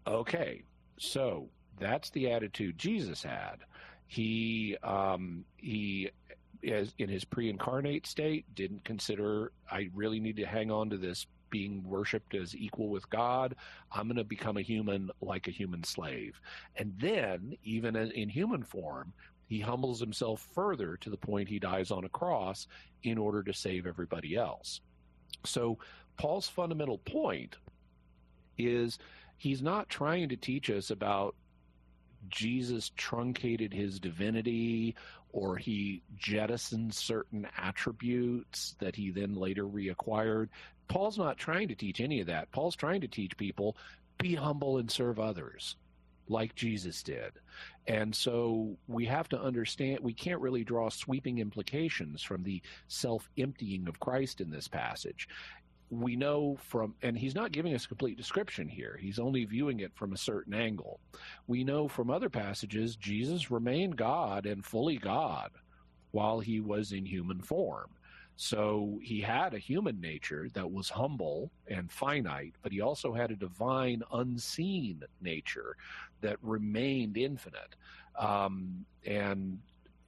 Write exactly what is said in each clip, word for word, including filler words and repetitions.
Okay, so that's the attitude Jesus had. He um, he, as in his pre-incarnate state, didn't consider, I really need to hang on to this being worshipped as equal with God. I'm going to become a human like a human slave. And then, even in human form, he humbles himself further to the point he dies on a cross in order to save everybody else. So Paul's fundamental point is he's not trying to teach us about Jesus truncated his divinity or he jettisoned certain attributes that he then later reacquired. Paul's not trying to teach any of that. Paul's trying to teach people, be humble and serve others like Jesus did. And so we have to understand, we can't really draw sweeping implications from the self-emptying of Christ in this passage. We know from, and he's not giving us a complete description here, he's only viewing it from a certain angle. We know from other passages Jesus remained God and fully God while he was in human form. So he had a human nature that was humble and finite, but he also had a divine, unseen nature that remained infinite. Um, and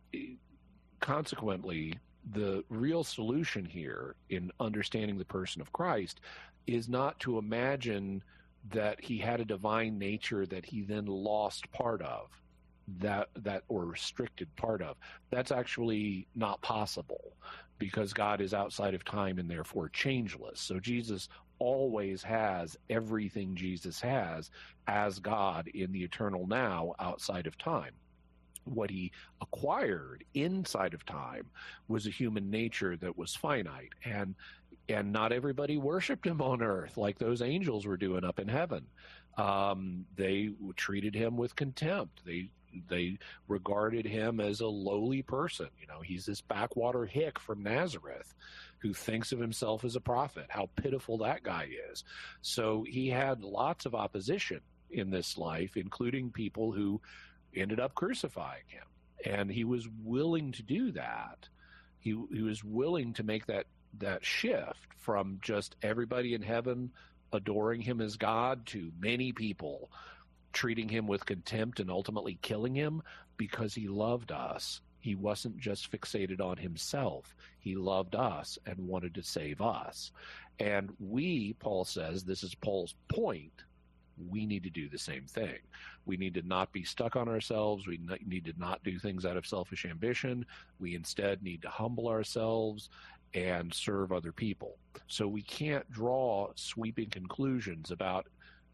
consequently, the real solution here in understanding the person of Christ is not to imagine that he had a divine nature that he then lost part of, that that or restricted part of. That's actually not possible because God is outside of time and therefore changeless. So Jesus always has everything Jesus has as God in the eternal now outside of time. What he acquired inside of time was a human nature that was finite, and and not everybody worshipped him on earth like those angels were doing up in heaven. Um, they treated him with contempt. They they regarded him as a lowly person. You know, he's this backwater hick from Nazareth who thinks of himself as a prophet. How pitiful that guy is. So he had lots of opposition in this life, including people who ended up crucifying him. And he was willing to do that. He he was willing to make that, that shift from just everybody in heaven adoring him as God to many people treating him with contempt and ultimately killing him because he loved us. He wasn't just fixated on himself. He loved us and wanted to save us. And we, Paul says, this is Paul's point, we need to do the same thing. We need to not be stuck on ourselves. We need to not do things out of selfish ambition. We instead need to humble ourselves and serve other people. So we can't draw sweeping conclusions about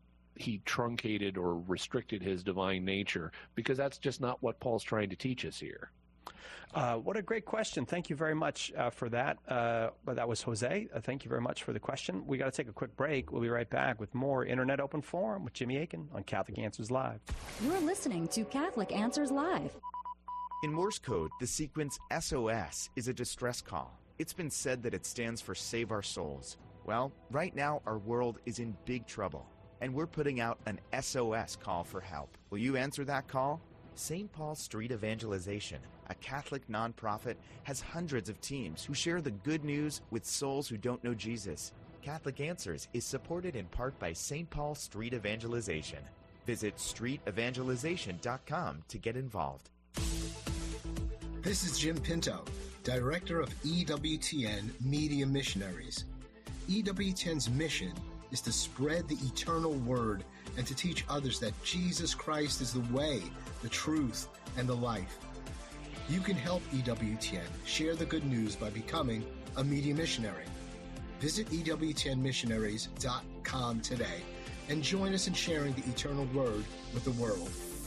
he truncated or restricted his divine nature, because that's just not what Paul's trying to teach us here. Uh, what a great question. Thank you very much uh, for that. Uh, but that was Jose. Uh, thank you very much for the question. We got to take a quick break. We'll be right back with more Internet Open Forum with Jimmy Akin on Catholic Answers Live. You're listening to Catholic Answers Live. In Morse code, the sequence S O S is a distress call. It's been said that it stands for Save Our Souls. Well, right now our world is in big trouble, and we're putting out an S O S call for help. Will you answer that call? Saint Paul Street Evangelization, a Catholic nonprofit, has hundreds of teams who share the good news with souls who don't know Jesus. Catholic Answers is supported in part by Saint Paul Street Evangelization. Visit street evangelization dot com to get involved. This is Jim Pinto, Director of E W T N Media Missionaries. E W T N's mission is to spread the eternal word and to teach others that Jesus Christ is the way, the truth, and the life. You can help E W T N share the good news by becoming a media missionary. Visit E W T N missionaries dot com today and join us in sharing the eternal word with the world.